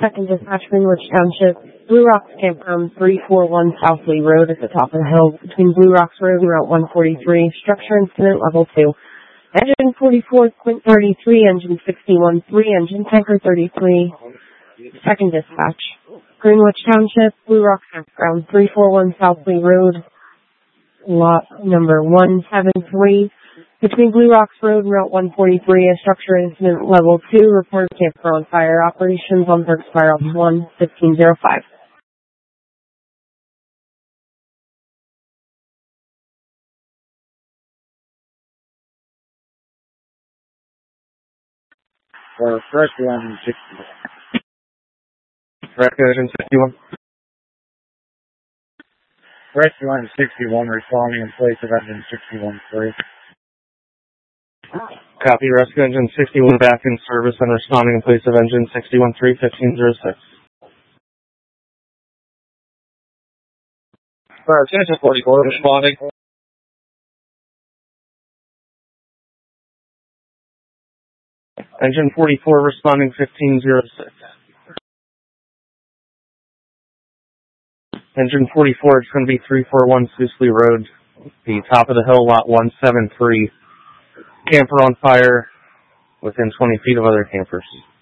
Second dispatch, Greenwich Township, Blue Rocks Campground, 341 South Lee Road at the top of the hill between Blue Rocks Road and Route 143. Structure incident level 2. Engine 44, Quint 33, engine 61-3, engine tanker 33. Second dispatch, Greenwich Township, Blue Rocks Campground, 341 South Lee Road, lot number 173. Between Blue Rocks Road and Route 143, a structure incident level 2, reported camper on fire. Operations on Burke Spiral 1-1505. Rescue engine 61. Rescue engine 61. Rescue engine 61 responding in place of engine 61-3. Copy. Rescue engine 61 back in service and responding in place of engine 61-3, 1506. Engine 44 responding. Engine 44 responding 1506. Engine 44, it's going to be 341 Sousley Road, the top of the hill, lot 173. Camper on fire within 20 feet of other campers.